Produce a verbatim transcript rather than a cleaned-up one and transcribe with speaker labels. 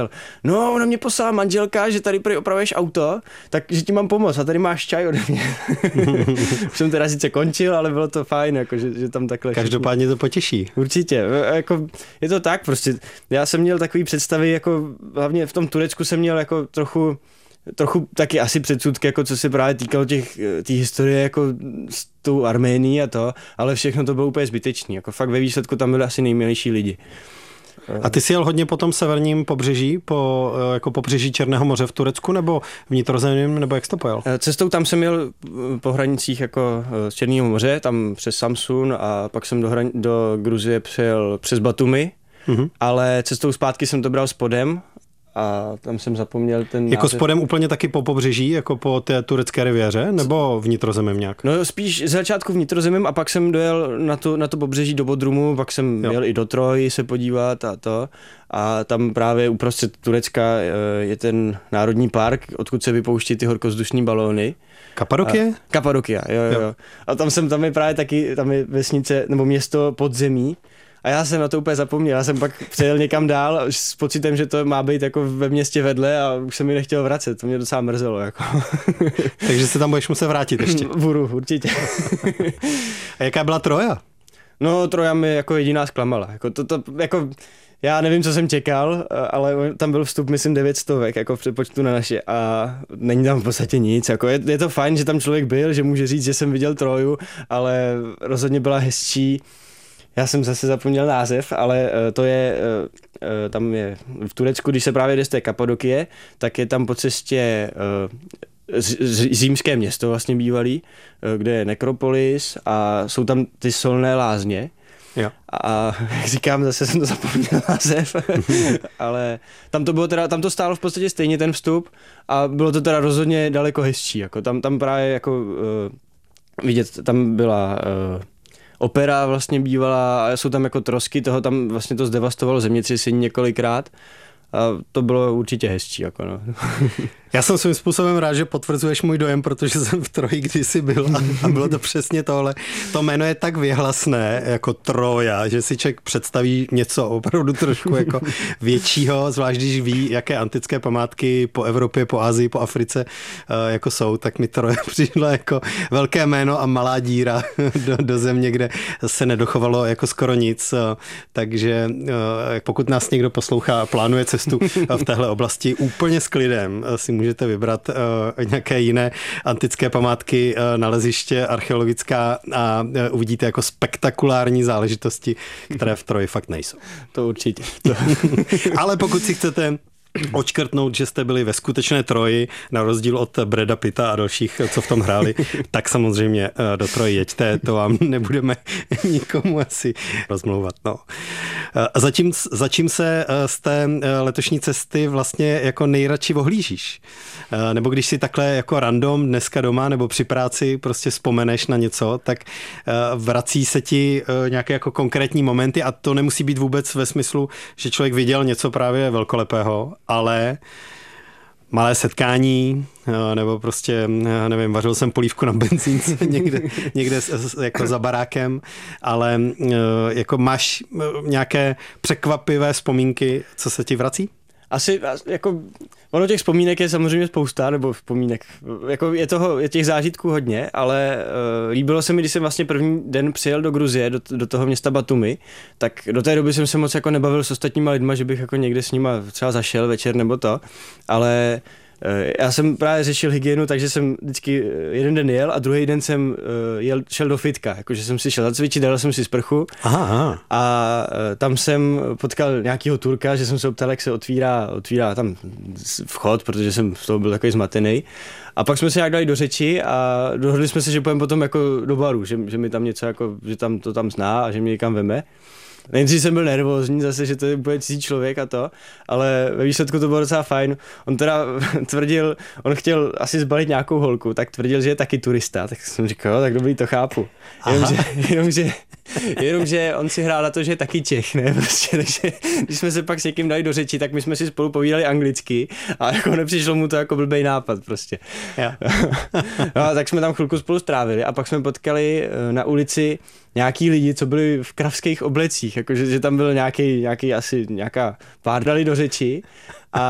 Speaker 1: No, ona mě poslala manželka, že tady prý opravuješ auto, takže ti mám pomoct a tady máš čaj ode mě. Už jsem teda sice končil, ale bylo to fajn, jako, že, že tam takhle...
Speaker 2: Každopádně to potěší.
Speaker 1: Určitě, jako, je to tak prostě. Já jsem měl takový představy, jako hlavně v tom Turecku jsem měl jako trochu trochu taky asi předsudky, jako co se právě týkalo těch té historie jako s tou Arménií a to, ale všechno to bylo úplně zbytečný. Jako fakt ve výsledku tam byli asi nejmilejší lidi.
Speaker 2: A ty jsi jel hodně po tom severním pobřeží, po, jako pobřeží Černého moře v Turecku, nebo vnitrozemím, nebo jak jsi to pojel?
Speaker 1: Cestou tam jsem jel po hranicích jako z Černého moře, tam přes Samsun a pak jsem do, hran- do Gruzie přijel přes Batumi, mm-hmm. ale cestou zpátky jsem to bral spodem a tam jsem zapomněl ten
Speaker 2: Jako
Speaker 1: název.
Speaker 2: spodem úplně taky po pobřeží, jako po té turecké riviéře, nebo vnitrozemím nějak?
Speaker 1: No spíš z začátku vnitrozemím a pak jsem dojel na to, na to pobřeží do Bodrumu, pak jsem jo. jel i do Troji se podívat a to. A tam právě uprostřed Turecka je ten národní park, odkud se vypouští ty horkozdušní balóny.
Speaker 2: Kapadokie?
Speaker 1: Kapadokia, jo, jo, jo. A tam jsem, tam je právě taky, tam je vesnice, nebo město podzemí. A já jsem na to úplně zapomněl, já jsem pak přejel někam dál s pocitem, že to má být jako ve městě vedle a už jsem mi nechtěl vracet, to mě docela mrzelo. Jako.
Speaker 2: Takže se tam budeš muset vrátit ještě.
Speaker 1: Budu, určitě.
Speaker 2: A jaká byla Troja?
Speaker 1: No Troja mi jako jediná zklamala. Jako to, to, jako, já nevím, co jsem čekal, ale tam byl vstup, myslím, devět stovek jako v přepočtu na naše a není tam v podstatě nic. Jako je, je to fajn, že tam člověk byl, že může říct, že jsem viděl Troju, ale rozhodně byla hezčí. Já jsem zase zapomněl název, ale to je, tam je v Turecku, když se právě jde z té Kapadokie, tak je tam po cestě římské město vlastně bývalý, kde je nekropolis a jsou tam ty solné lázně.
Speaker 2: Jo.
Speaker 1: A jak říkám, zase jsem to zapomněl název, ale tam to bylo teda, tam to stálo v podstatě stejně ten vstup a bylo to teda rozhodně daleko hezčí, jako tam, tam právě jako uh, vidět, tam byla uh, opera vlastně bývala a jsou tam jako trosky, toho tam vlastně to zdevastovalo zemětřesení několikrát a to bylo určitě hezčí. Jako no.
Speaker 2: Já jsem svým způsobem rád, že potvrzuješ můj dojem, protože jsem v Troji kdysi byl a, a bylo to přesně tohle. To jméno je tak vyhlasné jako Troja, že si člověk představí něco opravdu trošku jako většího, zvlášť když ví, jaké antické památky po Evropě, po Asii, po Africe uh, jako jsou, tak mi Troja přišlo jako velké jméno a malá díra do, do země, kde se nedochovalo jako skoro nic. Uh, takže uh, pokud nás někdo poslouchá a plánuje cestu v téhle oblasti úplně s klidem, si můžete vybrat uh, nějaké jiné antické památky, uh, naleziště archeologická a uh, uvidíte jako spektakulární záležitosti, které v Troji fakt nejsou.
Speaker 1: To určitě. To.
Speaker 2: Ale pokud si chcete odškrtnout, že jste byli ve skutečné Troji, na rozdíl od Brada Pitta a dalších, co v tom hráli, tak samozřejmě do Troji jeďte, to vám nebudeme nikomu asi rozmlouvat. No. Zatím, začím se z té letošní cesty vlastně jako nejradši ohlížíš? Nebo když si takhle jako random dneska doma nebo při práci prostě vzpomeneš na něco, tak vrací se ti nějaké jako konkrétní momenty a to nemusí být vůbec ve smyslu, že člověk viděl něco právě velkolepého, ale malé setkání, nebo prostě, nevím, vařil jsem polívku na benzínce někde, někde jako za barákem, ale jako máš nějaké překvapivé vzpomínky, co se ti vrací?
Speaker 1: Asi jako, ono těch vzpomínek je samozřejmě spousta, nebo vzpomínek, jako je toho, je těch zážitků hodně, ale uh, líbilo se mi, když jsem vlastně první den přijel do Gruzie, do, do toho města Batumi, tak do té doby jsem se moc jako nebavil s ostatníma lidma, že bych jako někde s nima třeba zašel večer nebo to, ale já jsem právě řešil hygienu, takže jsem vždycky jeden den jel a druhý den jsem jel, šel do fitka, jakože jsem si šel zacvičit, dal jsem si sprchu.
Speaker 2: Aha.
Speaker 1: A tam jsem potkal nějakýho Turka, že jsem se optal, jak se otvírá, otvírá tam vchod, protože jsem z toho byl takový zmatený. A pak jsme se nějak dali do řeči a dohodli jsme se, že půjdeme potom jako do baru, že, že mi tam něco jako, že tam to tam zná a že mě někam veme. Nejdřív jsem byl nervózní zase, že to je úplně cizí člověk a to, ale ve výsledku to bylo docela fajn. On teda tvrdil, on chtěl asi zbalit nějakou holku, tak tvrdil, že je taky turista, tak jsem říkal, tak dobrý, to chápu. Jenomže, jenomže, jenomže on si hrál na to, že je taky Čech, ne? Prostě, takže když jsme se pak s někým dali do řeči, tak my jsme si spolu povídali anglicky a jako nepřišlo mu to jako blbej nápad prostě.
Speaker 2: Ja.
Speaker 1: No, tak jsme tam chvilku spolu strávili a pak jsme potkali na ulici nějaký lidi, co byli v kravských oblecích, jakože že tam byl nějaký, nějaký asi nějaká pár dali do řeči a